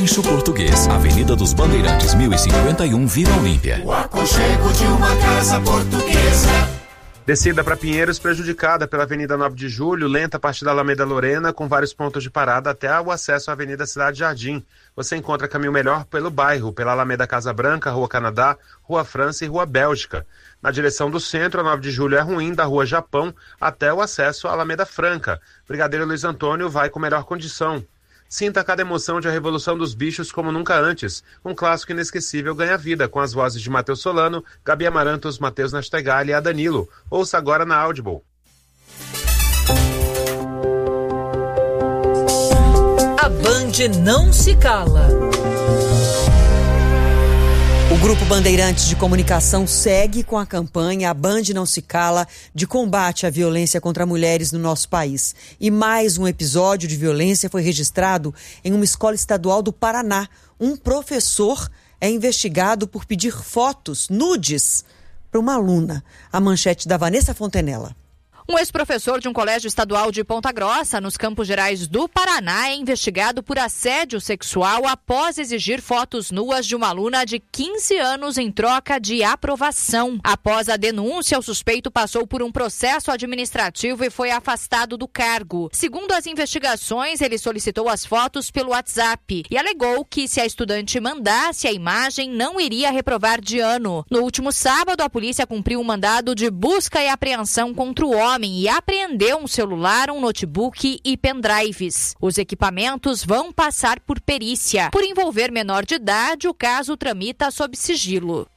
Rancho Português, Avenida dos Bandeirantes, 1051, Vila Olímpia. O aconchego de uma casa portuguesa. Descida para Pinheiros prejudicada pela Avenida 9 de Julho, lenta a partir da Alameda Lorena, com vários pontos de parada até o acesso à Avenida Cidade Jardim. Você encontra caminho melhor pelo bairro, pela Alameda Casa Branca, Rua Canadá, Rua França e Rua Bélgica. Na direção do centro, a 9 de Julho é ruim, da Rua Japão até o acesso à Alameda Franca. Brigadeiro Luiz Antônio vai com melhor condição. Sinta cada emoção de A Revolução dos Bichos como nunca antes. Um clássico inesquecível ganha vida com as vozes de Matheus Solano, Gabi Amarantos, Matheus Nastegali e a Danilo. Ouça agora na Audible. A Band não se cala. O Grupo Bandeirantes de Comunicação segue com a campanha A Band Não Se Cala de combate à violência contra mulheres no nosso país. E mais um episódio de violência foi registrado em uma escola estadual do Paraná. Um professor é investigado por pedir fotos nudes para uma aluna. A manchete da Vanessa Fontenella. Um ex-professor de um colégio estadual de Ponta Grossa, nos Campos Gerais do Paraná, é investigado por assédio sexual após exigir fotos nuas de uma aluna de 15 anos em troca de aprovação. Após a denúncia, o suspeito passou por um processo administrativo e foi afastado do cargo. Segundo as investigações, ele solicitou as fotos pelo WhatsApp e alegou que se a estudante mandasse a imagem, não iria reprovar de ano. No último sábado, a polícia cumpriu um mandado de busca e apreensão contra o homem e apreendeu um celular, um notebook e pendrives. Os equipamentos vão passar por perícia. Por envolver menor de idade, o caso tramita sob sigilo.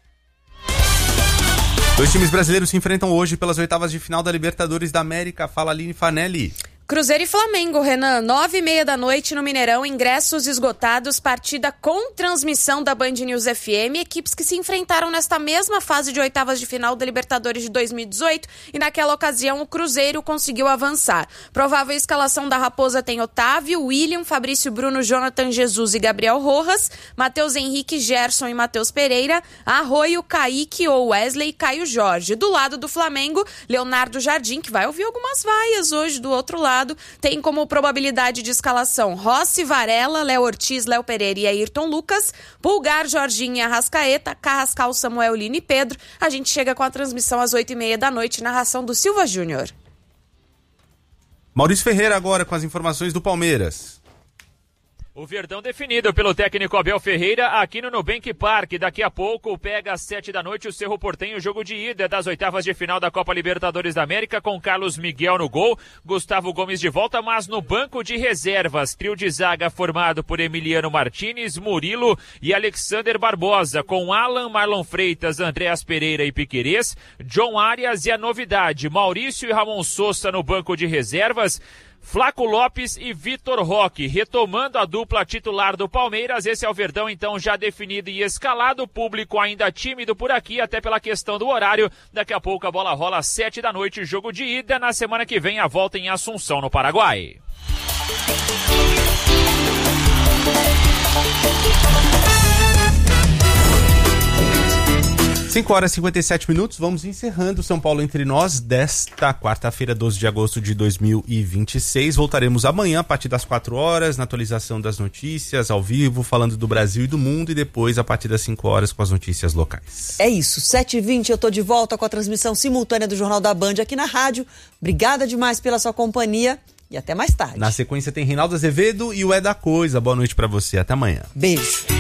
Dois times brasileiros se enfrentam hoje pelas oitavas de final da Libertadores da América. Fala, Aline Fanelli. Cruzeiro e Flamengo, Renan, 9h30 da noite no Mineirão, ingressos esgotados, partida com transmissão da Band News FM, equipes que se enfrentaram nesta mesma fase de oitavas de final da Libertadores de 2018 e naquela ocasião o Cruzeiro conseguiu avançar. Provável escalação da Raposa tem Otávio, William, Fabrício Bruno, Jonathan Jesus e Gabriel Rojas, Matheus Henrique, Gerson e Matheus Pereira, Arroio, Kaique ou Wesley e Caio Jorge. Do lado do Flamengo, Leonardo Jardim, que vai ouvir algumas vaias hoje do outro lado, tem como probabilidade de escalação Rossi, Varela, Léo Ortiz, Léo Pereira e Ayrton Lucas, Pulgar, Jorginho e Arrascaeta, Carrascal, Samuel Lino e Pedro. A gente chega com a transmissão às 8h30 da noite, narração do Silva Júnior. Maurício Ferreira agora com as informações do Palmeiras. O Verdão definido pelo técnico Abel Ferreira aqui no Nubank Park. Daqui a pouco pega às 7 da noite o Cerro Porteño, jogo de ida das oitavas de final da Copa Libertadores da América, com Carlos Miguel no gol, Gustavo Gomes de volta, mas no banco de reservas, trio de zaga formado por Emiliano Martínez, Murilo e Alexander Barbosa, com Alan, Marlon Freitas, Andréas Pereira e Piquerez, John Arias e a novidade, Maurício e Ramon Sousa no banco de reservas, Flaco Lopes e Vitor Roque, retomando a dupla titular do Palmeiras. Esse é o Verdão, então, já definido e escalado. O público ainda tímido por aqui, até pela questão do horário. Daqui a pouco a bola rola às 7 da noite, jogo de ida. Na semana que vem, a volta em Assunção, no Paraguai. 5h57, vamos encerrando São Paulo Entre Nós desta quarta-feira, 12 de agosto de 2026. Voltaremos amanhã a partir das 4 horas, na atualização das notícias, ao vivo, falando do Brasil e do mundo, e depois a partir das 5 horas com as notícias locais. É isso, 7h20 eu tô de volta com a transmissão simultânea do Jornal da Band aqui na rádio. Obrigada demais pela sua companhia e até mais tarde. Na sequência tem Reinaldo Azevedo e o É da Coisa. Boa noite pra você, até amanhã. Beijo.